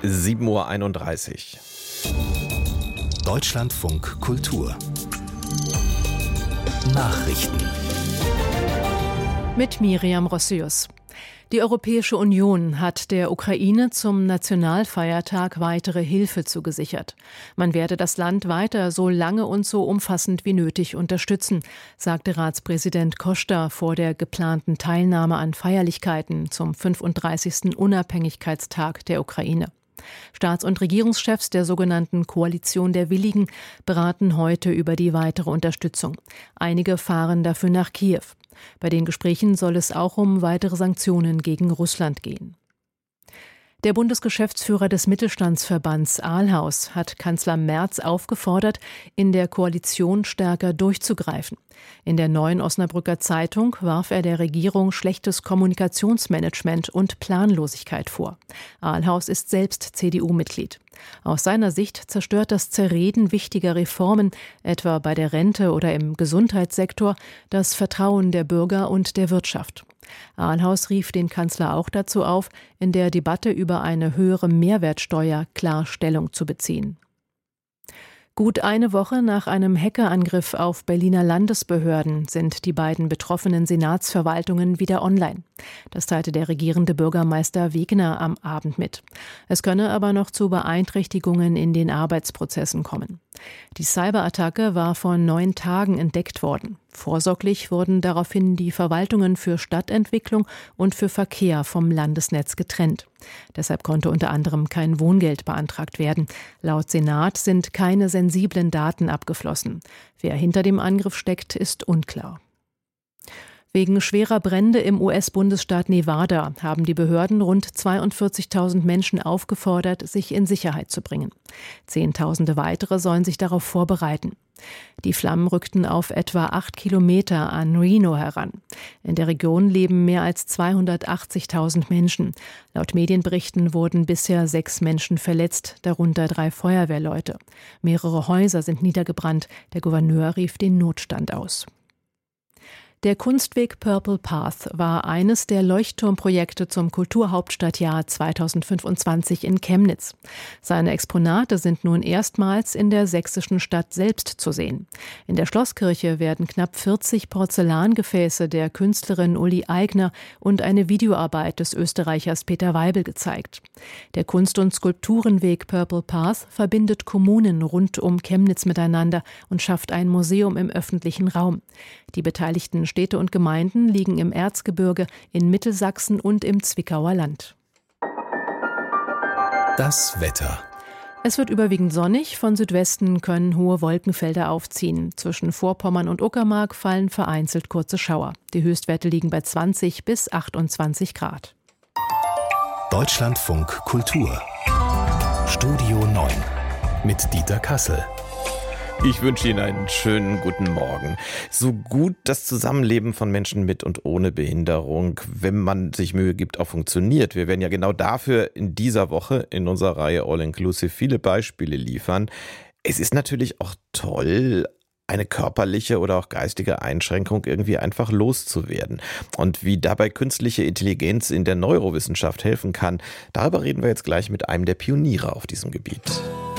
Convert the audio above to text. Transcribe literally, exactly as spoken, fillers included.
sieben Uhr einunddreißig. Deutschlandfunk Kultur Nachrichten mit Miriam Rossius. Die Europäische Union hat der Ukraine zum Nationalfeiertag weitere Hilfe zugesichert. Man werde das Land weiter so lange und so umfassend wie nötig unterstützen, sagte Ratspräsident Costa vor der geplanten Teilnahme an Feierlichkeiten zum fünfunddreißigsten Unabhängigkeitstag der Ukraine. Staats- und Regierungschefs der sogenannten Koalition der Willigen beraten heute über die weitere Unterstützung. Einige fahren dafür nach Kiew. Bei den Gesprächen soll es auch um weitere Sanktionen gegen Russland gehen. Der Bundesgeschäftsführer des Mittelstandsverbands Ahlhaus hat Kanzler Merz aufgefordert, in der Koalition stärker durchzugreifen. In der Neuen Osnabrücker Zeitung warf er der Regierung schlechtes Kommunikationsmanagement und Planlosigkeit vor. Ahlhaus ist selbst C D U-Mitglied. Aus seiner Sicht zerstört das Zerreden wichtiger Reformen, etwa bei der Rente oder im Gesundheitssektor, das Vertrauen der Bürger und der Wirtschaft. Ahlhaus rief den Kanzler auch dazu auf, in der Debatte über eine höhere Mehrwertsteuer klar Stellung zu beziehen. Gut eine Woche nach einem Hackerangriff auf Berliner Landesbehörden sind die beiden betroffenen Senatsverwaltungen wieder online. Das teilte der regierende Bürgermeister Wegner am Abend mit. Es könne aber noch zu Beeinträchtigungen in den Arbeitsprozessen kommen. Die Cyberattacke war vor neun Tagen entdeckt worden. Vorsorglich wurden daraufhin die Verwaltungen für Stadtentwicklung und für Verkehr vom Landesnetz getrennt. Deshalb konnte unter anderem kein Wohngeld beantragt werden. Laut Senat sind keine sensiblen Daten abgeflossen. Wer hinter dem Angriff steckt, ist unklar. Wegen schwerer Brände im U S-Bundesstaat Nevada haben die Behörden rund zweiundvierzigtausend Menschen aufgefordert, sich in Sicherheit zu bringen. Zehntausende weitere sollen sich darauf vorbereiten. Die Flammen rückten auf etwa acht Kilometer an Reno heran. In der Region leben mehr als zweihundertachtzigtausend Menschen. Laut Medienberichten wurden bisher sechs Menschen verletzt, darunter drei Feuerwehrleute. Mehrere Häuser sind niedergebrannt. Der Gouverneur rief den Notstand aus. Der Kunstweg Purple Path war eines der Leuchtturmprojekte zum Kulturhauptstadtjahr zweitausendfünfundzwanzig in Chemnitz. Seine Exponate sind nun erstmals in der sächsischen Stadt selbst zu sehen. In der Schlosskirche werden knapp vierzig Porzellangefäße der Künstlerin Uli Aigner und eine Videoarbeit des Österreichers Peter Weibel gezeigt. Der Kunst- und Skulpturenweg Purple Path verbindet Kommunen rund um Chemnitz miteinander und schafft ein Museum im öffentlichen Raum. Die beteiligten Städte und Gemeinden liegen im Erzgebirge, in Mittelsachsen und im Zwickauer Land. Das Wetter. Es wird überwiegend sonnig, von Südwesten können hohe Wolkenfelder aufziehen. Zwischen Vorpommern und Uckermark fallen vereinzelt kurze Schauer. Die Höchstwerte liegen bei zwanzig bis achtundzwanzig Grad. Deutschlandfunk Kultur Studio neun mit Dieter Kassel. Ich wünsche Ihnen einen schönen guten Morgen. So gut das Zusammenleben von Menschen mit und ohne Behinderung, wenn man sich Mühe gibt, auch funktioniert. Wir werden ja genau dafür in dieser Woche in unserer Reihe All Inclusive viele Beispiele liefern. Es ist natürlich auch toll, eine körperliche oder auch geistige Einschränkung irgendwie einfach loszuwerden. Und wie dabei künstliche Intelligenz in der Neurowissenschaft helfen kann, darüber reden wir jetzt gleich mit einem der Pioniere auf diesem Gebiet.